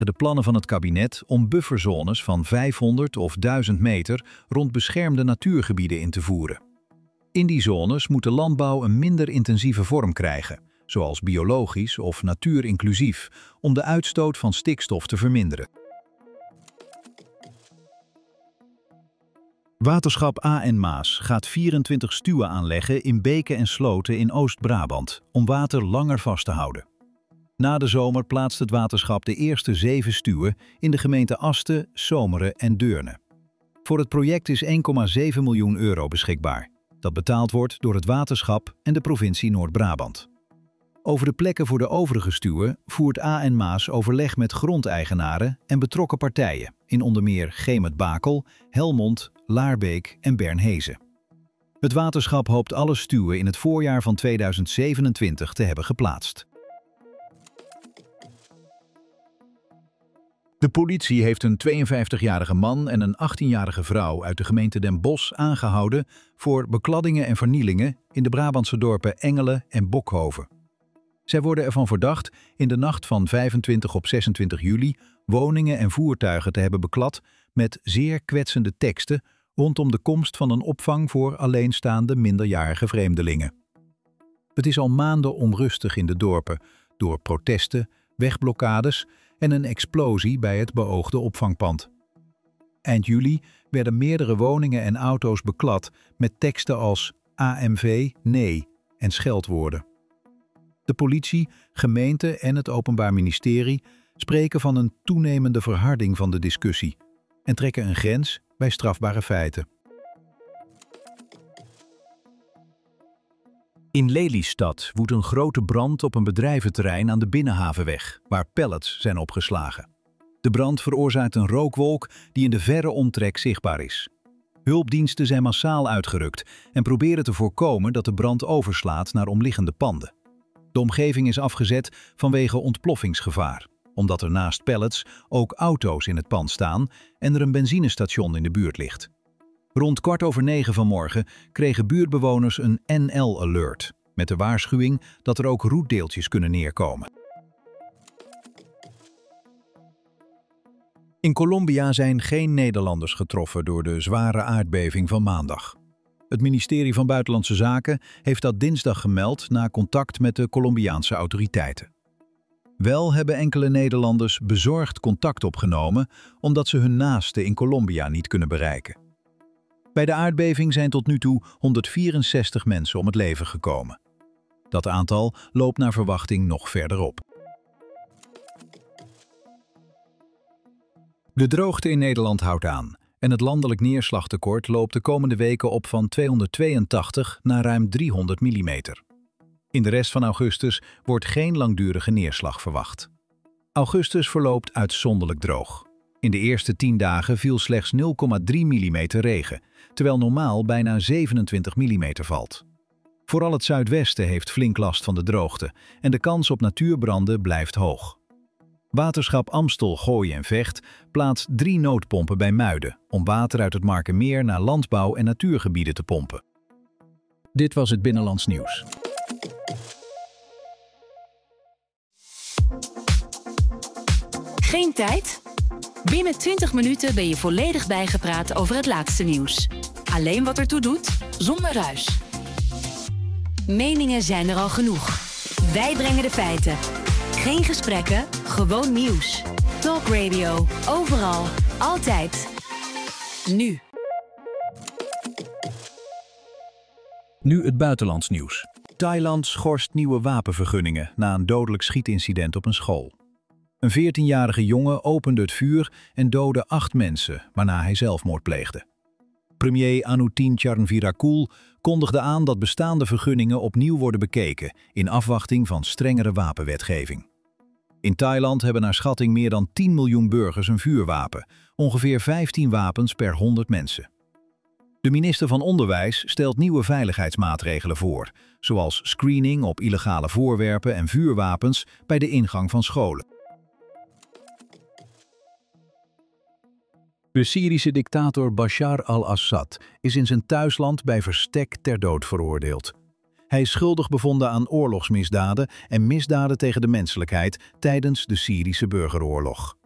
De plannen van het kabinet om bufferzones van 500 of 1000 meter rond beschermde natuurgebieden in te voeren. In die zones moet de landbouw een minder intensieve vorm krijgen, zoals biologisch of natuurinclusief, om de uitstoot van stikstof te verminderen. Waterschap A en Maas gaat 24 stuwen aanleggen in beken en sloten in Oost-Brabant, om water langer vast te houden. Na de zomer plaatst het waterschap de eerste 7 stuwen in de gemeenten Asten, Zomeren en Deurne. Voor het project is €1,7 miljoen beschikbaar, dat betaald wordt door het waterschap en de provincie Noord-Brabant. Over de plekken voor de overige stuwen voert A en Maas overleg met grondeigenaren en betrokken partijen in onder meer Gemet-Bakel, Helmond, Laarbeek en Bernhezen. Het waterschap hoopt alle stuwen in het voorjaar van 2027 te hebben geplaatst. De politie heeft een 52-jarige man en een 18-jarige vrouw uit de gemeente Den Bosch aangehouden voor bekladdingen en vernielingen in de Brabantse dorpen Engelen en Bokhoven. Zij worden ervan verdacht in de nacht van 25 op 26 juli woningen en voertuigen te hebben beklad met zeer kwetsende teksten rondom de komst van een opvang voor alleenstaande minderjarige vreemdelingen. Het is al maanden onrustig in de dorpen door protesten, wegblokkades en een explosie bij het beoogde opvangpand. Eind juli werden meerdere woningen en auto's beklad met teksten als AMV, nee en scheldwoorden. De politie, gemeente en het Openbaar Ministerie spreken van een toenemende verharding van de discussie en trekken een grens bij strafbare feiten. In Lelystad woedt een grote brand op een bedrijventerrein aan de Binnenhavenweg, waar pallets zijn opgeslagen. De brand veroorzaakt een rookwolk die in de verre omtrek zichtbaar is. Hulpdiensten zijn massaal uitgerukt en proberen te voorkomen dat de brand overslaat naar omliggende panden. De omgeving is afgezet vanwege ontploffingsgevaar, omdat er naast pallets ook auto's in het pand staan en er een benzinestation in de buurt ligt. Rond 9:15 vanmorgen kregen buurtbewoners een NL-alert, met de waarschuwing dat er ook roetdeeltjes kunnen neerkomen. In Colombia zijn geen Nederlanders getroffen door de zware aardbeving van maandag. Het ministerie van Buitenlandse Zaken heeft dat dinsdag gemeld na contact met de Colombiaanse autoriteiten. Wel hebben enkele Nederlanders bezorgd contact opgenomen omdat ze hun naasten in Colombia niet kunnen bereiken. Bij de aardbeving zijn tot nu toe 164 mensen om het leven gekomen. Dat aantal loopt naar verwachting nog verder op. De droogte in Nederland houdt aan en het landelijk neerslagtekort loopt de komende weken op van 282 naar ruim 300 mm. In de rest van augustus wordt geen langdurige neerslag verwacht. Augustus verloopt uitzonderlijk droog. In de eerste 10 dagen viel slechts 0,3 mm regen, terwijl normaal bijna 27 mm valt. Vooral het zuidwesten heeft flink last van de droogte en de kans op natuurbranden blijft hoog. Waterschap Amstel, Gooi en Vecht plaatst 3 noodpompen bij Muiden om water uit het Markermeer naar landbouw- en natuurgebieden te pompen. Dit was het Binnenlands Nieuws. Geen tijd? Binnen 20 minuten ben je volledig bijgepraat over het laatste nieuws. Alleen wat ertoe doet, zonder ruis. Meningen zijn er al genoeg. Wij brengen de feiten. Geen gesprekken, gewoon nieuws. Talk Radio, overal, altijd. Nu. Nu het buitenlands nieuws. Thailand schorst nieuwe wapenvergunningen na een dodelijk schietincident op een school. Een 14-jarige jongen opende het vuur en doodde 8 mensen, waarna hij zelfmoord pleegde. Premier Anutin Charnvirakul kondigde aan dat bestaande vergunningen opnieuw worden bekeken in afwachting van strengere wapenwetgeving. In Thailand hebben naar schatting meer dan 10 miljoen burgers een vuurwapen, ongeveer 15 wapens per 100 mensen. De minister van Onderwijs stelt nieuwe veiligheidsmaatregelen voor, zoals screening op illegale voorwerpen en vuurwapens bij de ingang van scholen. De Syrische dictator Bashar al-Assad is in zijn thuisland bij verstek ter dood veroordeeld. Hij is schuldig bevonden aan oorlogsmisdaden en misdaden tegen de menselijkheid tijdens de Syrische burgeroorlog.